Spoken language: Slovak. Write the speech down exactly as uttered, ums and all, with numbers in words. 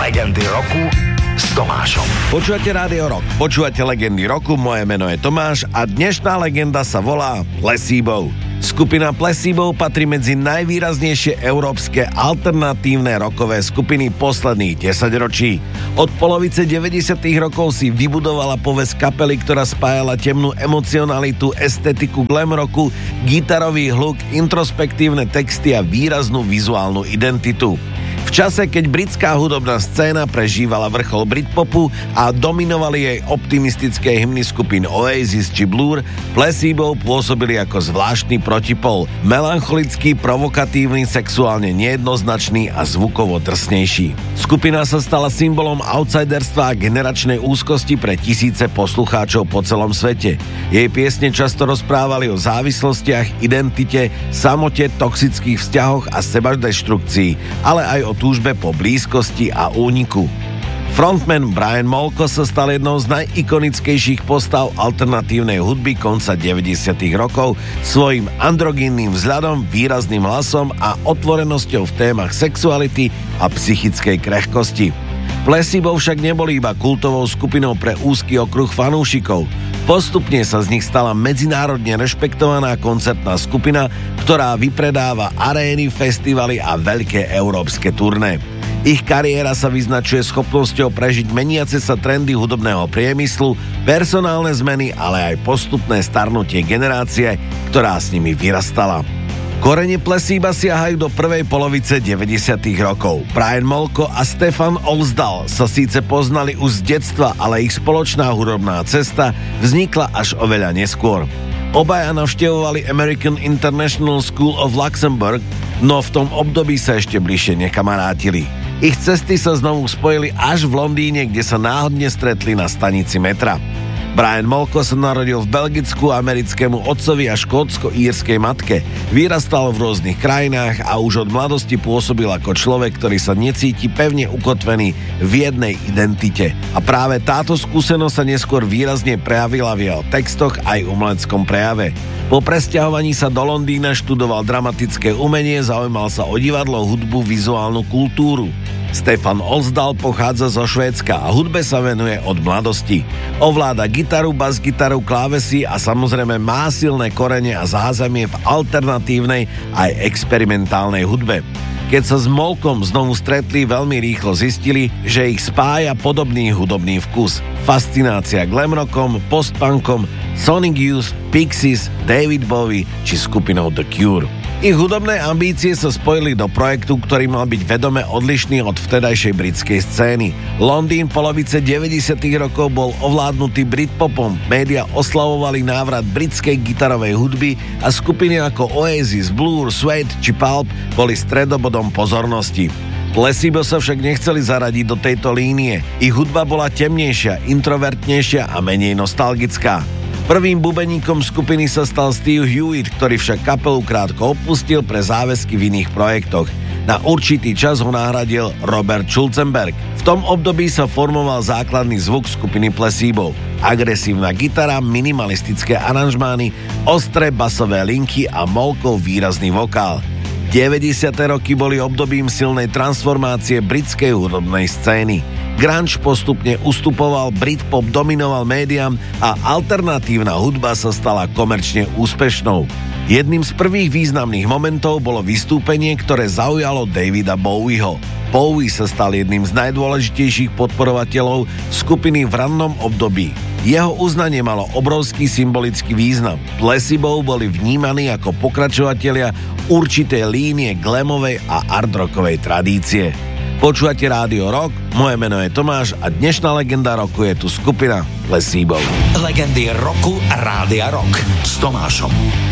Legendy roku s Tomášom. Počúvate Rádio Rock, počúvate Legendy roku, moje meno je Tomáš a dnešná legenda sa volá Placebo. Skupina Placebo patrí medzi najvýraznejšie európske alternatívne rockové skupiny posledných desaťročí. Od polovice deväťdesiatych rokov si vybudovala povesť kapely, ktorá spájala temnú emocionalitu, estetiku glam rocku, gitarový hluk, introspektívne texty a výraznú vizuálnu identitu. V čase, keď britská hudobná scéna prežívala vrchol Britpopu a dominovali jej optimistické hymny skupín Oasis či Blur, Placebo pôsobili ako zvláštny protipol, melancholický, provokatívny, sexuálne nejednoznačný a zvukovo drsnejší. Skupina sa stala symbolom outsiderstva a generačnej úzkosti pre tisíce poslucháčov po celom svete. Jej piesne často rozprávali o závislostiach, identite, samote, toxických vzťahoch a sebadeštrukcii, ale aj o túžbe po blízkosti a úniku. Frontman Brian Molko sa stal jednou z najikonickejších postav alternatívnej hudby konca deväťdesiatych rokov svojim androgynnym vzhľadom, výrazným hlasom a otvorenosťou v témach sexuality a psychickej krehkosti. Placebo však neboli iba kultovou skupinou pre úzky okruh fanúšikov. Postupne sa z nich stala medzinárodne rešpektovaná koncertná skupina, ktorá vypredáva arény, festivaly a veľké európske turné. Ich kariéra sa vyznačuje schopnosťou prežiť meniace sa trendy hudobného priemyslu, personálne zmeny, ale aj postupné starnutie generácie, ktorá s nimi vyrastala. Korene Placebo siahajú do prvej polovice deväťdesiatych rokov. Brian Molko a Stefan Olsdal sa síce poznali už z detstva, ale ich spoločná hudobná cesta vznikla až oveľa neskôr. Obaja navštevovali American International School of Luxembourg, no v tom období sa ešte bližšie nekamarátili. Ich cesty sa znovu spojili až v Londýne, kde sa náhodne stretli na stanici metra. Brian Molko sa narodil v Belgicku americkému otcovi a škótsko-írskej matke. Vyrastal v rôznych krajinách a už od mladosti pôsobil ako človek, ktorý sa necíti pevne ukotvený v jednej identite. A práve táto skúsenosť sa neskôr výrazne prejavila v jeho textoch aj umeleckom prejave. Po presťahovaní sa do Londýna študoval dramatické umenie, zaujímal sa o divadlo, hudbu, vizuálnu kultúru. Stefan Olsdal pochádza zo Švédska a hudbe sa venuje od mladosti. Ovláda gitaru, bas-gitaru, klávesy a samozrejme má silné korene a zázemie v alternatívnej aj experimentálnej hudbe. Keď sa s Molkom znovu stretli, veľmi rýchlo zistili, že ich spája podobný hudobný vkus. Fascinácia glam rockom, postpunkom, Sonic Youth, Pixies, David Bowie či skupinou The Cure. Ich hudobné ambície sa spojili do projektu, ktorý mal byť vedome odlišný od vtedajšej britskej scény. Londýn polovice deväťdesiatych rokov bol ovládnutý Britpopom, média oslavovali návrat britskej gitarovej hudby a skupiny ako Oasis, Blur, Suede či Pulp boli stredobodom pozornosti. Placebo sa však nechceli zaradiť do tejto línie. Ich hudba bola temnejšia, introvertnejšia a menej nostalgická. Prvým bubeníkom skupiny sa stal Steve Hewitt, ktorý však kapelu krátko opustil pre záväzky v iných projektoch. Na určitý čas ho nahradil Robert Schulzenberg. V tom období sa formoval základný zvuk skupiny Placebo. Agresívna gitara, minimalistické aranžmány, ostré basové linky a Molkov výrazný vokál. deväťdesiate roky boli obdobím silnej transformácie britskej hudobnej scény. Grunge postupne ustupoval, Britpop dominoval médiám a alternatívna hudba sa stala komerčne úspešnou. Jedným z prvých významných momentov bolo vystúpenie, ktoré zaujalo Davida Bowieho. Bowie sa stal jedným z najdôležitejších podporovateľov skupiny v rannom období. Jeho uznanie malo obrovský symbolický význam. Placebo boli vnímaní ako pokračovatelia určitej línie glamovej a hardrockovej tradície. Počúvate Rádio Rock, moje meno je Tomáš a dnešná legenda roku je tu skupina Placebo. Legendy roku Rádia Rock s Tomášom.